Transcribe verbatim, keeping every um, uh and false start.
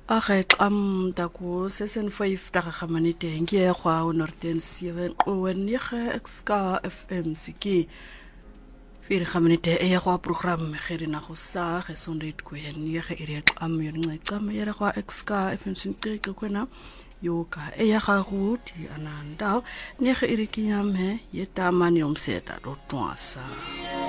Agek am dako sesen five daga gamanite ngie gwa onorten seven owen nege xk F M siki vier gamanite e gwa program gerina go sa gesondheid ko nege ire am yonga tsam yere gwa xk F M sinke kwena yoka e ya ga gut ananda nege ire kinyame yeta mani omseta do twasa